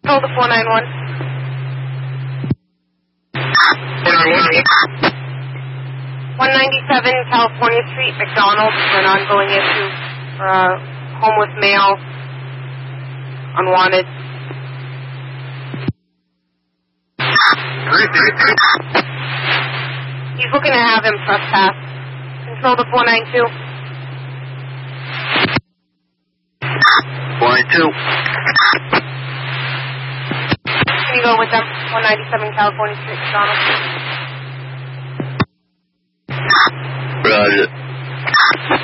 Hold the 491. 197 California Street, McDonald's, for an ongoing issue for a homeless male, unwanted. He's looking to have him trespass. Control the 492. 492. Can you go with them? 197 California Street, McDonald's. Roger.